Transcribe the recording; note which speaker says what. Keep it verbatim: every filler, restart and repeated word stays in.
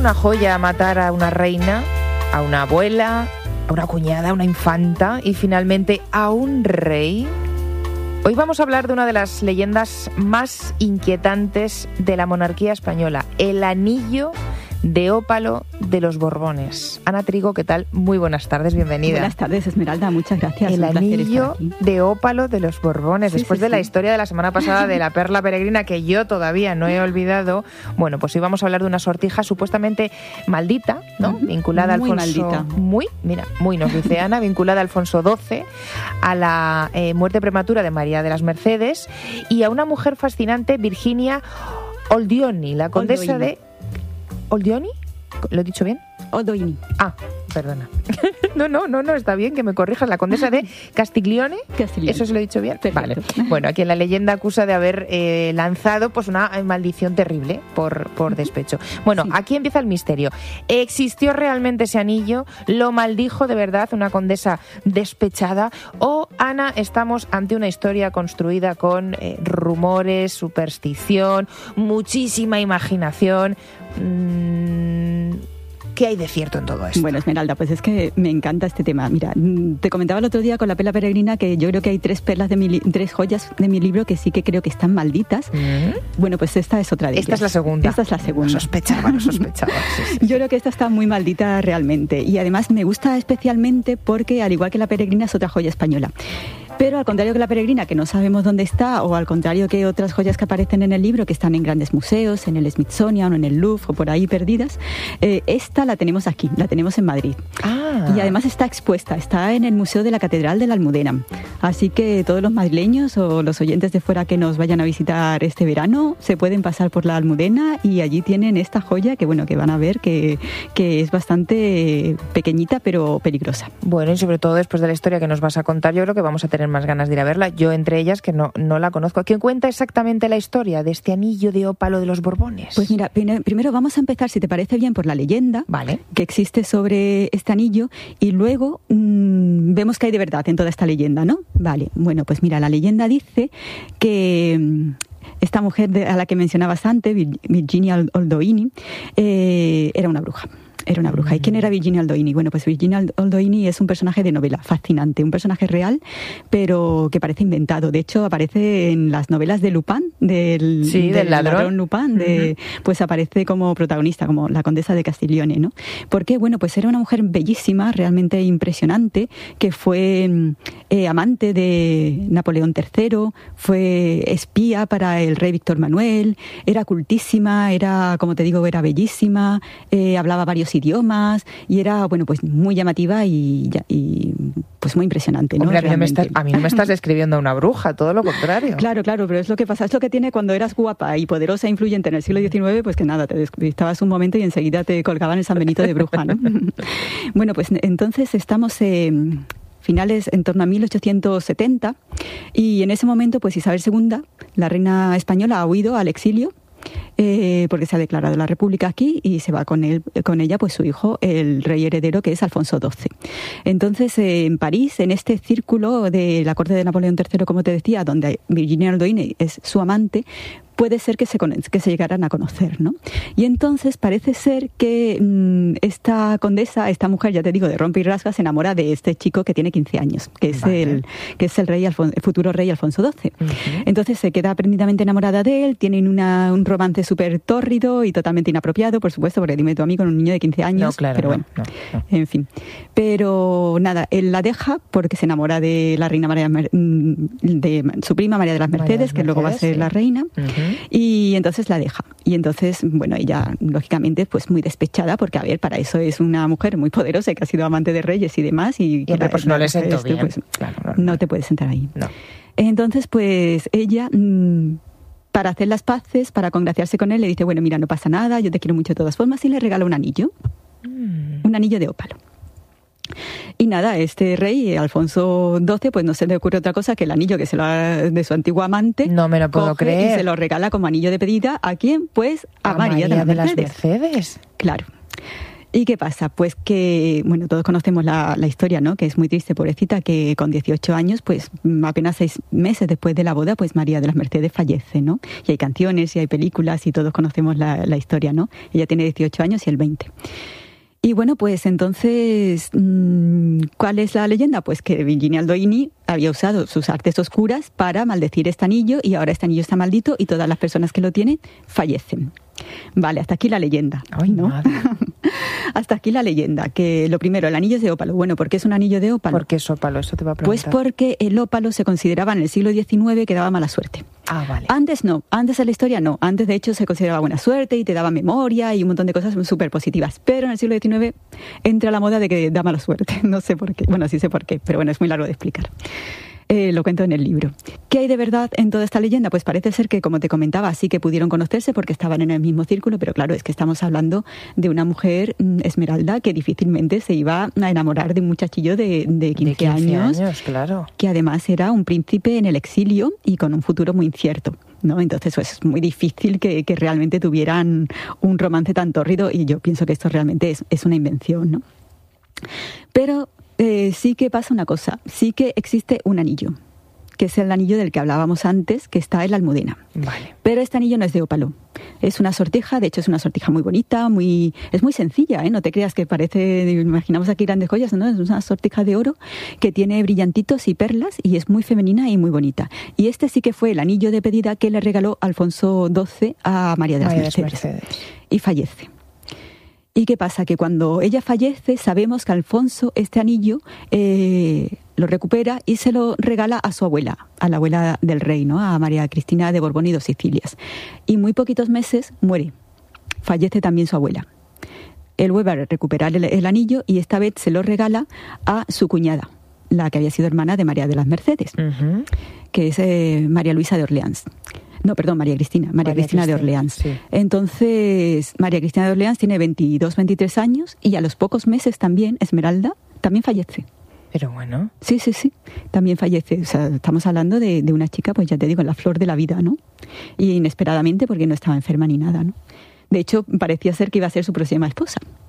Speaker 1: una joya matar a una reina, a una abuela, a una cuñada, a una infanta y finalmente a un rey? Hoy vamos a hablar de una de las leyendas más inquietantes de la monarquía española, el anillo de ópalo de los Borbones. Ana Trigo, ¿qué tal? Muy buenas tardes, bienvenida.
Speaker 2: Buenas tardes, Esmeralda, muchas gracias.
Speaker 1: El anillo de ópalo de los Borbones. Sí, Después sí, de la sí. historia de la semana pasada de la perla peregrina, que yo todavía no he olvidado, bueno, pues hoy vamos a hablar de una sortija supuestamente maldita, ¿no? Uh-huh. Vinculada a
Speaker 2: Alfonso...
Speaker 1: Muy
Speaker 2: maldita.
Speaker 1: Muy, mira, muy nos dice Ana, vinculada a Alfonso doce, a la eh, muerte prematura de María de las Mercedes y a una mujer fascinante, Virginia Oldioni, la condesa
Speaker 2: Oldoini.
Speaker 1: de... ¿Oldioni? ¿Lo he dicho bien?
Speaker 2: Oldoini.
Speaker 1: Ah, perdona. No, no, no, no, está bien que me corrijas. La condesa de Castiglione.
Speaker 2: Castiglione.
Speaker 1: ¿Eso se lo he dicho bien?
Speaker 2: Perfecto.
Speaker 1: Vale. Bueno, a quien la leyenda acusa de haber eh, lanzado pues una maldición terrible por, por despecho. Bueno, sí. Aquí empieza el misterio. ¿Existió realmente ese anillo? ¿Lo maldijo de verdad una condesa despechada? ¿O, Ana, estamos ante una historia construida con eh, rumores, superstición, muchísima imaginación? Mmm... ¿Qué hay de cierto en todo esto?
Speaker 2: Bueno, Esmeralda, pues es que me encanta este tema. Mira, te comentaba el otro día con la perla peregrina que yo creo que hay tres perlas de mi li- tres joyas de mi libro que sí que creo que están malditas. ¿Mm? Bueno, pues esta es otra de ellas.
Speaker 1: Esta es la segunda.
Speaker 2: Esta es la segunda.
Speaker 1: Lo sospechaba, lo sospechaba. Sí, sí, sí.
Speaker 2: Yo creo que esta está muy maldita realmente. Y además me gusta especialmente porque, al igual que la peregrina, es otra joya española. Pero al contrario que la peregrina, que no sabemos dónde está, o al contrario que otras joyas que aparecen en el libro, que están en grandes museos, en el Smithsonian o en el Louvre o por ahí perdidas, eh, esta la tenemos aquí, la tenemos en Madrid.
Speaker 1: Ah.
Speaker 2: Y además está expuesta, está en el Museo de la Catedral de la Almudena. Así que todos los madrileños o los oyentes de fuera que nos vayan a visitar este verano se pueden pasar por la Almudena y allí tienen esta joya que, bueno, que van a ver que, que es bastante pequeñita pero peligrosa.
Speaker 1: Bueno, y sobre todo después de la historia que nos vas a contar, yo creo que vamos a tener más ganas de ir a verla, yo entre ellas que no, no la conozco. ¿Quién cuenta exactamente la historia de este anillo de ópalo de los Borbones?
Speaker 2: Pues mira, primero vamos a empezar, si te parece bien, por la leyenda
Speaker 1: vale.
Speaker 2: que existe sobre este anillo y luego mmm, vemos que hay de verdad en toda esta leyenda, ¿no? Vale, bueno, pues mira, la leyenda dice que mmm, esta mujer de, a la que mencionabas antes, Virginia Oldoini, eh, era una bruja. Era una bruja. ¿Y quién era Virginia Oldoini? Bueno, pues Virginia Oldoini es un personaje de novela, fascinante, un personaje real, pero que parece inventado. De hecho, aparece en las novelas de Lupin, del,
Speaker 1: sí, del, del ladrón.
Speaker 2: ladrón Lupin, de, uh-huh. pues aparece como protagonista, como la condesa de Castiglione, ¿no? Porque, bueno, pues era una mujer bellísima, realmente impresionante, que fue eh, amante de Napoleón tercero, fue espía para el rey Víctor Manuel, era cultísima, era, como te digo, era bellísima, eh, hablaba varios idiomas y era, bueno, pues muy llamativa y, y pues muy impresionante, ¿no?
Speaker 1: Hombre, a mí, no me estás, a mí no me estás describiendo a una bruja, todo lo contrario.
Speaker 2: Claro, claro, pero es lo que pasa, es lo que tiene cuando eras guapa y poderosa e influyente en el siglo diecinueve, pues que nada, te despistabas un momento y enseguida te colgaban el San Benito de bruja, ¿no? Bueno, pues entonces estamos en finales en torno a mil ochocientos setenta y en ese momento pues Isabel segunda, la reina española, ha huido al exilio. Eh, porque se ha declarado la República aquí y se va con él, con ella pues su hijo, el rey heredero, que es Alfonso doce. Entonces, eh, en París, en este círculo de la corte de Napoleón tercero, como te decía, donde Virginia Oldoini es su amante, puede ser que se, que se llegaran a conocer, ¿no? Y entonces parece ser que mmm, esta condesa, esta mujer, ya te digo, de rompe y rasga, se enamora de este chico que tiene quince años, que es, vale. el, que es el, rey Alfon- el futuro rey Alfonso doce. Uh-huh. Entonces se queda prendidamente enamorada de él, tienen una, un romance súper tórrido y totalmente inapropiado, por supuesto, porque dime tú a mí con un niño de quince años,
Speaker 1: no, claro,
Speaker 2: pero bueno,
Speaker 1: no, no, no.
Speaker 2: en fin. Pero nada, él la deja porque se enamora de la reina María, de su prima María de las Mercedes, Mercedes que luego va a ser sí. la reina. Uh-huh. Y entonces la deja. Y entonces, bueno, ella, lógicamente, pues muy despechada, porque, a ver, para eso es una mujer muy poderosa que ha sido amante de reyes y demás. Y,
Speaker 1: y hombre, pues no le sentó
Speaker 2: este,
Speaker 1: bien.
Speaker 2: Pues,
Speaker 1: claro, no,
Speaker 2: no, no te puedes sentar ahí.
Speaker 1: No.
Speaker 2: Entonces, pues ella, mmm, para hacer las paces, para congraciarse con él, le dice, bueno, mira, no pasa nada, yo te quiero mucho de todas formas, y le regala un anillo. Mm. Un anillo de ópalo. Y nada, este rey, Alfonso doce, pues no se le ocurre otra cosa que el anillo que se lo ha, de su antiguo amante.
Speaker 1: No me lo puedo creer.
Speaker 2: Y se lo regala como anillo de pedida. ¿A quién? Pues a,
Speaker 1: a
Speaker 2: María,
Speaker 1: María
Speaker 2: de, las,
Speaker 1: de
Speaker 2: Mercedes.
Speaker 1: las Mercedes.
Speaker 2: Claro. ¿Y qué pasa? Pues que, bueno, todos conocemos la, la historia, ¿no? Que es muy triste, pobrecita, que con dieciocho años, pues apenas seis meses después de la boda, pues María de las Mercedes fallece, ¿no? Y hay canciones y hay películas y todos conocemos la, la historia, ¿no? Ella tiene dieciocho años y él veinte. Y bueno, pues entonces, ¿cuál es la leyenda? Pues que Virginia Aldoini había usado sus artes oscuras para maldecir este anillo y ahora este anillo está maldito y todas las personas que lo tienen fallecen. Vale, hasta aquí la leyenda.
Speaker 1: Ay,
Speaker 2: ¿no?
Speaker 1: madre.
Speaker 2: Hasta aquí la leyenda, que lo primero, el anillo es de ópalo. Bueno, ¿por qué es un anillo de ópalo?
Speaker 1: ¿Por qué es ópalo? Eso te va a
Speaker 2: Pues
Speaker 1: preguntar.
Speaker 2: porque el ópalo se consideraba en el siglo diecinueve que daba mala suerte.
Speaker 1: Ah, vale.
Speaker 2: Antes no, antes en la historia no. Antes de hecho se consideraba buena suerte y te daba memoria y un montón de cosas súper positivas. Pero en el siglo diecinueve entra la moda de que da mala suerte. No sé por qué. Bueno, sí sé por qué, pero bueno, es muy largo de explicar. Eh, lo cuento en el libro. ¿Qué hay de verdad en toda esta leyenda? Pues parece ser que, como te comentaba, sí que pudieron conocerse porque estaban en el mismo círculo, pero claro, es que estamos hablando de una mujer, Esmeralda, que difícilmente se iba a enamorar de un muchachillo de, de quince,
Speaker 1: de quince
Speaker 2: años,
Speaker 1: años, claro.
Speaker 2: que además era un príncipe en el exilio y con un futuro muy incierto, ¿no? Entonces pues, es muy difícil que, que realmente tuvieran un romance tan tórrido y yo pienso que esto realmente es, es una invención, ¿no? Pero Eh, sí que pasa una cosa, sí que existe un anillo, que es el anillo del que hablábamos antes, que está en la Almudena.
Speaker 1: Vale.
Speaker 2: Pero este anillo no es de ópalo, es una sortija, de hecho es una sortija muy bonita, muy es muy sencilla, ¿eh? No te creas que parece, imaginamos aquí grandes joyas, ¿no? Es una sortija de oro que tiene brillantitos y perlas y es muy femenina y muy bonita. Y este sí que fue el anillo de pedida que le regaló Alfonso doce a María de las
Speaker 1: María
Speaker 2: Mercedes.
Speaker 1: Mercedes.
Speaker 2: Y fallece. ¿Y qué pasa? Que cuando ella fallece, sabemos que Alfonso este anillo eh, lo recupera y se lo regala a su abuela, a la abuela del rey, ¿no? A María Cristina de Borbón y dos Sicilias. Y muy poquitos meses muere. Fallece también su abuela. Él vuelve a recuperar el, el anillo y esta vez se lo regala a su cuñada, la que había sido hermana de María de las Mercedes,
Speaker 1: Uh-huh.
Speaker 2: que es eh, María Luisa de Orleans. No, perdón, María Cristina, María, María Cristina, Cristina de Orleans.
Speaker 1: Sí.
Speaker 2: Entonces, María Cristina de Orleans tiene veintidós, veintitrés años y a los pocos meses también, Esmeralda, también fallece.
Speaker 1: Pero bueno.
Speaker 2: Sí, sí, sí, también fallece. O sea, estamos hablando de, de una chica, pues ya te digo, en la flor de la vida, ¿no? Y inesperadamente porque no estaba enferma ni nada, ¿no? De hecho, parecía ser que iba a ser su próxima esposa.